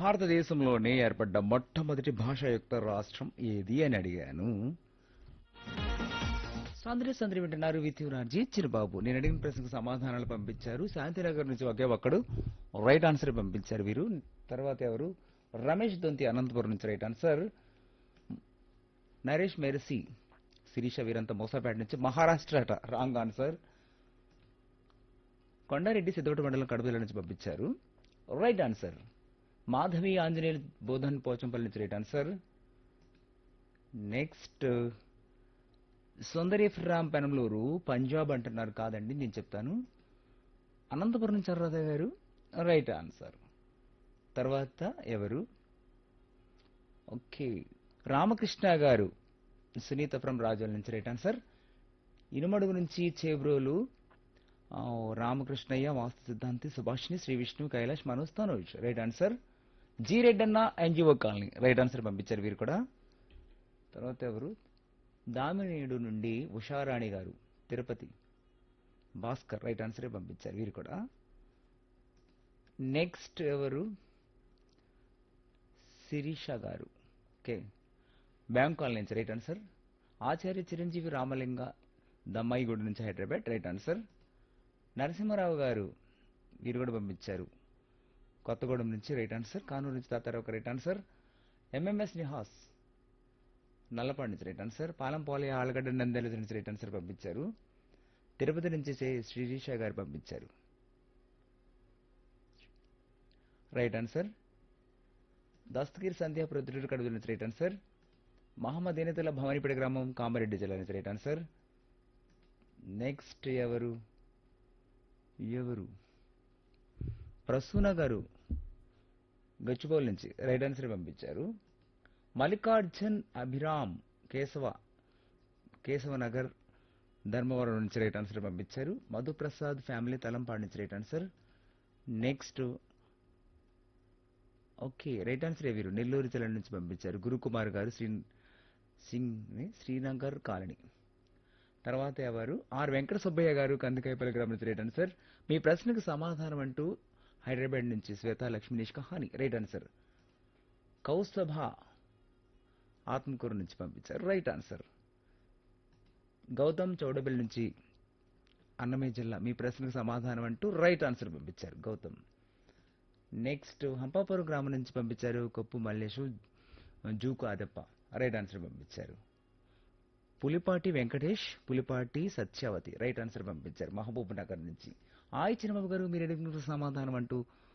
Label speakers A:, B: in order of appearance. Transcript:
A: భారతదేశంలోనే ఏర్పడ్డ మొట్టమొదటి భాషాయుక్త రాష్ట్రం ఏది అని అడిగాను. సందడి వింటున్నారు విత్ యువరాజీ చిరుబాబు. నేను అడిగిన ప్రశ్నకు సమాధానాలు పంపించారు. శాంతినగర్ నుంచి ఒకే ఒక్కడు రైట్ ఆన్సర్ పంపించారు వీరు. తర్వాత ఎవరు? రమేష్ దొంతి అనంతపురం నుంచి right answer. Naresh mercy Sirisha వీరంత Moosapet నుంచి మహారాష్ట్ర అట రాంగ్ ఆన్సర్. కొండారెడ్డి సిద్ధోట మండలం కడుపుల నుంచి పంపించారు రైట్ ఆన్సర్. మాధవి ఆంజనేయులు బోధన్ పోచంపల్లి నుంచి right answer. Next Sundari from Penamaluru Punjab అంటున్నారు. కాదండి, నేను చెప్తాను. అనంతపురం నుంచి అర్రాధ గారు రైట్ ఆన్సర్. తర్వాత ఎవరు? ఓకే, రామకృష్ణ గారు సునీత ఫ్రమ్ రాజోల్ నుంచి రైట్ ఆన్సర్. ఇనుమడుగు నుంచి చేబ్రోలు రామకృష్ణయ్య వాస్తు సిద్ధాంతి Subhashini Shri Vishnu Kailash Manoj Tanoj right answer. G Reddanna NGO colony right answer పంపించారు వీరు కూడా. తర్వాత ఎవరు? దామినేడు నుండి ఉషారాణి గారు తిరుపతి భాస్కర్ రైట్ ఆన్సరే పంపించారు వీరు కూడా. నెక్స్ట్ ఎవరు? శిరీష గారు ఓకే బ్యాంక్ కాలనీ నుంచి రైట్ ఆన్సర్. ఆచార్య చిరంజీవి రామలింగ దమ్మాయిగూడ నుంచి హైదరాబాద్ రైట్ ఆన్సర్. నరసింహారావు గారు వీరు కూడా పంపించారు కొత్తగూడెం నుంచి రైట్ ఆన్సర్. కానూరు నుంచి తాతారావు ఒక right answer. MMS Nihas Nallapadu నుంచి రైట్ ఆన్సర్. పాలంపోలే ఆలగడ్డ నందెల నుంచి రైట్ ఆన్సర్ పంపించారు. తిరుపతి నుంచి శ్రీరీష గారు పంపించారు రైట్ ఆన్సర్. దస్తగిరి సంధ్యా ప్రొద్దుటూరు కడుపు నుంచి రైట్ ఆన్సర్. మహమ్మద్ ఏనతుల్లా భవానీపేట గ్రామం కామారెడ్డి జిల్లా నుంచి రైట్ ఆన్సర్. నెక్స్ట్ ఎవరు? ప్రసూన గారు గచ్చిబౌల్ నుంచి రైట్ ఆన్సర్ పంపించారు. మల్లికార్జున్ అభిరామ్ కేశవనగర్ ధర్మవరం నుంచి రైట్ ఆన్సర్ పంపించారు. మధుప్రసాద్ ఫ్యామిలీ తలంపాడు నుంచి right answer. Next okay right answer వీరు నెల్లూరు జిల్లా నుంచి పంపించారు. గురుకుమార్ గారు శ్రీనగర్ కాలనీ. తర్వాత ఎవరు? ఆర్ వెంకట సుబ్బయ్య గారు కందికాయపల్లి గ్రామం నుంచి రైట్ ఆన్సర్. మీ ప్రశ్నకు సమాధానం అంటూ హైదరాబాద్ నుంచి శ్వేత లక్ష్మీ నిష్కహాని రైట్ ఆన్సర్. కౌస్తభ ఆత్మకూరు నుంచి పంపించారు రైట్ ఆన్సర్. గౌతమ్ చౌడబెల్ నుంచి అన్నమయ్య జిల్లా మీ ప్రశ్నకు సమాధానం అంటూ రైట్ ఆన్సర్ పంపించారు గౌతమ్. నెక్స్ట్ హంపాపురం గ్రామం నుంచి పంపించారు కొప్పు మల్లేషు జూకు ఆదప్ప రైట్ ఆన్సర్ పంపించారు. పులిపాటి వెంకటేష్ పులిపాటి సత్యావతి రైట్ ఆన్సర్ పంపించారు మహబూబ్ నగర్ నుంచి. చిన్నబాబు గారు మీరు అడిగిన సమాధానం అంటూ